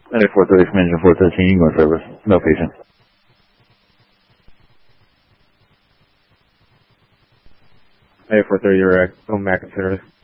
Mayday 430 from engine 413, English service. No patient. Mayday 430, you're going back in service.